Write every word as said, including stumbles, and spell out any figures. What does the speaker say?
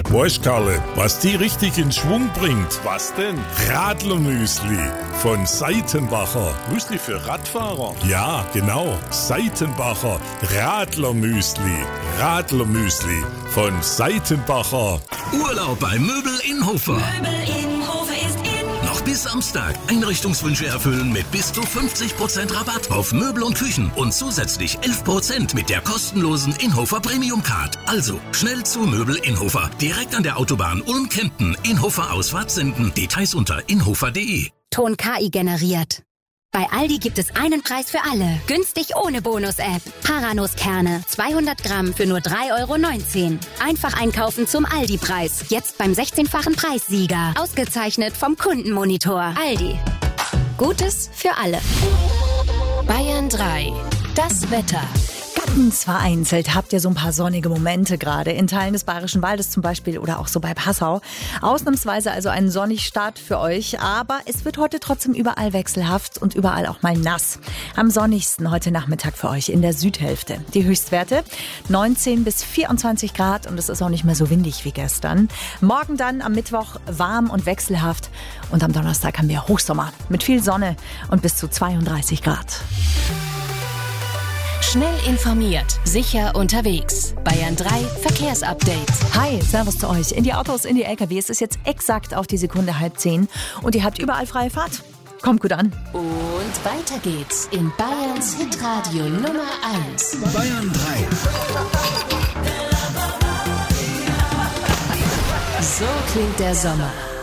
Weißt, Karle, was die richtig in Schwung bringt? Was denn? Radlermüsli von Seitenbacher. Müsli für Radfahrer? Ja, genau. Seitenbacher Radlermüsli. Radlermüsli von Seitenbacher. Urlaub bei Möbel in Hofer. Möbel in Hofer ist in. Noch bis Samstag. Einrichtungswünsche erfüllen mit bis zu fünfzig Prozent Rabatt auf Möbel und Küchen und zusätzlich elf Prozent mit der kostenlosen Inhofer Premium Card. Also schnell zu Möbel in Hofer. Direkt an der Autobahn Ulm-Kempten. Inhofer Ausfahrt Senden. Details unter inhofer punkt de. Ton K I generiert. Bei Aldi gibt es einen Preis für alle. Günstig ohne Bonus-App. Paranuss-Kerne. zweihundert Gramm für nur drei Euro neunzehn. Einfach einkaufen zum Aldi-Preis. Jetzt beim sechzehnfachen Preissieger. Ausgezeichnet vom Kundenmonitor. Aldi. Gutes für alle. Bayern drei. Das Wetter. Ganz vereinzelt habt ihr so ein paar sonnige Momente gerade. In Teilen des Bayerischen Waldes zum Beispiel oder auch so bei Passau. Ausnahmsweise also ein sonnig Start für euch. Aber es wird heute trotzdem überall wechselhaft und überall auch mal nass. Am sonnigsten heute Nachmittag für euch in der Südhälfte. Die Höchstwerte neunzehn bis vierundzwanzig Grad und es ist auch nicht mehr so windig wie gestern. Morgen dann am Mittwoch warm und wechselhaft. Und am Donnerstag haben wir Hochsommer mit viel Sonne und bis zu zweiunddreißig Grad. Schnell informiert, sicher unterwegs. Bayern drei Verkehrsupdate. Hi, servus zu euch. In die Autos, in die L K W. Es ist jetzt exakt auf die Sekunde halb zehn und ihr habt überall freie Fahrt. Kommt gut an. Und weiter geht's in Bayerns Hitradio Nummer eins. Bayern drei. So klingt der Sommer.